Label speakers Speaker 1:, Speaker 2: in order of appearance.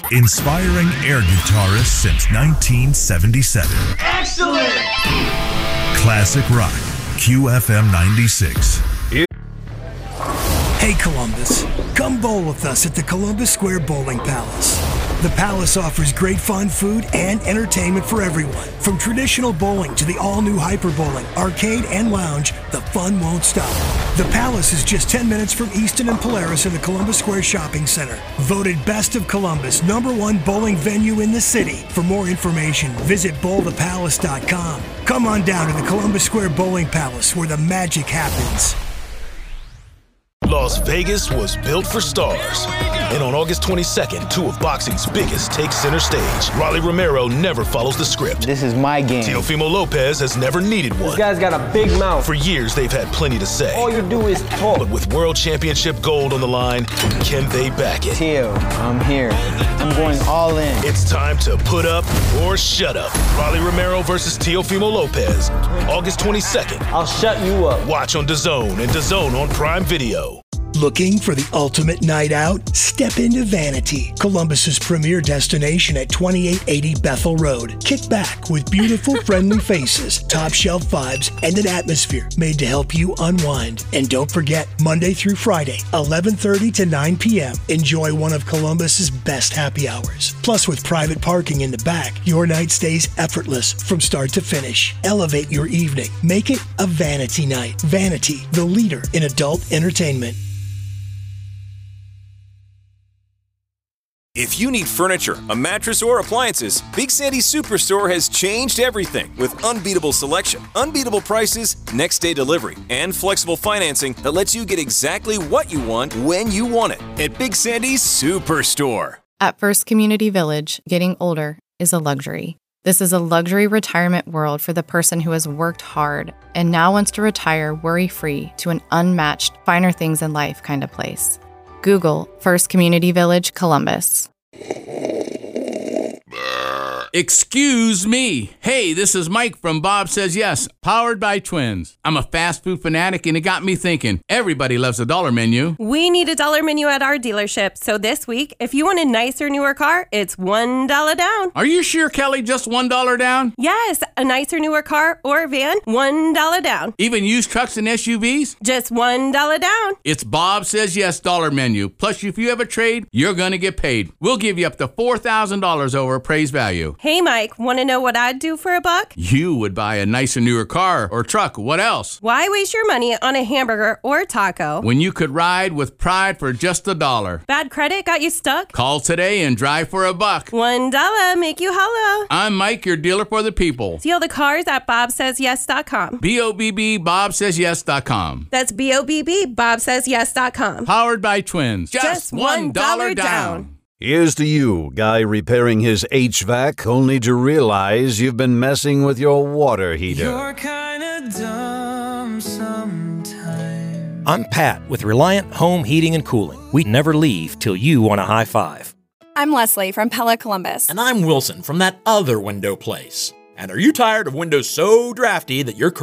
Speaker 1: Inspiring air guitarists since 1977.
Speaker 2: Excellent!
Speaker 1: Classic rock, QFM 96.
Speaker 3: Hey Columbus, come bowl with us at the Columbus Square Bowling Palace. The Palace offers great fun, food, and entertainment for everyone. From traditional bowling to the all-new hyper bowling, arcade, and lounge, the fun won't stop. The Palace is just 10 minutes from Easton and Polaris in the Columbus Square Shopping Center. Voted Best of Columbus, #1 bowling venue in the city. For more information, visit bowlthepalace.com. Come on down to the Columbus Square Bowling Palace where the magic happens.
Speaker 4: Las Vegas was built for stars. And on August 22nd, two of boxing's biggest take center stage. Rolly Romero never follows the script.
Speaker 5: This is my game.
Speaker 4: Teofimo Lopez has never needed one.
Speaker 5: This guy's got a big mouth.
Speaker 4: For years, they've had plenty to say.
Speaker 5: All you do is talk.
Speaker 4: But with World Championship gold on the line, can they back it?
Speaker 5: Teo, I'm here. I'm going all in.
Speaker 4: It's time to put up or shut up. Rolly Romero versus Teofimo Lopez. August 22nd.
Speaker 5: I'll shut you up.
Speaker 4: Watch on DAZN and DAZN on Prime Video.
Speaker 3: Looking for the ultimate night out? Step into Vanity, Columbus's premier destination at 2880 Bethel Road. Kick back with beautiful, friendly faces, top shelf vibes, and an atmosphere made to help you unwind. And don't forget, Monday through Friday, 11:30 to 9 p.m. Enjoy one of Columbus's best happy hours. Plus, with private parking in the back, your night stays effortless from start to finish. Elevate your evening. Make it a Vanity night. Vanity, the leader in adult entertainment.
Speaker 6: If you need furniture, a mattress, or appliances, Big Sandy's Superstore has changed everything with unbeatable selection, unbeatable prices, next-day delivery, and flexible financing that lets you get exactly what you want when you want it at Big Sandy's Superstore.
Speaker 7: At First Community Village, getting older is a luxury. This is a luxury retirement world for the person who has worked hard and now wants to retire worry-free to an unmatched, finer things in life kind of place. Google First Community Village, Columbus.
Speaker 8: Excuse me. Hey, this is Mike from Bob Says Yes, powered by Twins. I'm a fast food fanatic, and it got me thinking. Everybody loves a dollar menu.
Speaker 9: We need a dollar menu at our dealership. So this week, if you want a nicer, newer car, it's $1 down.
Speaker 8: Are you sure, Kelly? Just $1 down?
Speaker 9: Yes, a nicer, newer car or van, $1 down.
Speaker 8: Even used trucks and SUVs?
Speaker 9: Just $1 down.
Speaker 8: It's Bob Says Yes dollar menu. Plus, if you have a trade, you're going to get paid. We'll give you up to $4,000 over appraised value.
Speaker 9: Hey, Mike, want to know what I'd do for $1?
Speaker 8: You would buy a nicer, newer car or truck. What else?
Speaker 9: Why waste your money on a hamburger or taco
Speaker 8: when you could ride with pride for just $1?
Speaker 9: Bad credit got you stuck?
Speaker 8: Call today and drive for $1.
Speaker 9: $1 make you holla.
Speaker 8: I'm Mike, your dealer for the people.
Speaker 9: See all the cars at bobsaysyes.com.
Speaker 8: BOBB bobsaysyes.com.
Speaker 9: That's BOBB bobsaysyes.com.
Speaker 8: Powered by Twins.
Speaker 9: Just $1 down.
Speaker 10: Here's to you, guy repairing his HVAC only to realize you've been messing with your water heater.
Speaker 11: You're kinda dumb sometimes.
Speaker 12: I'm Pat with Reliant Home Heating and Cooling. We never leave till you want a high five.
Speaker 13: I'm Leslie from Pella Columbus.
Speaker 14: And I'm Wilson from that other window place. And are you tired of windows so drafty that your